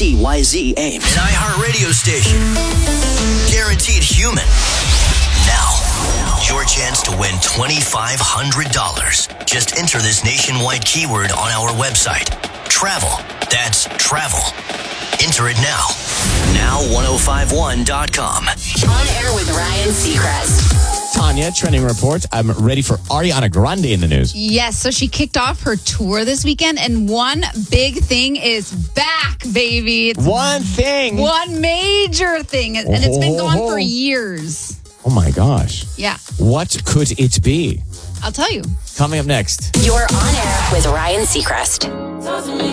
KCYZ Ames. An iHeart radio station. Guaranteed human. Now, your chance to win $2,500. Just enter this nationwide keyword on our website. Travel. That's travel. Enter it now. Now1051.com. On air with Ryan Seacrest. Tanya, trending report. I'm ready for Ariana Grande in the news. Yes, so she kicked off her tour this weekend, and one big thing is back, baby. It's One thing. one major thing, and it's been gone for years. Oh my gosh. Yeah, What could it be? I'll tell you. Coming up next. You're on air with Ryan Seacrest.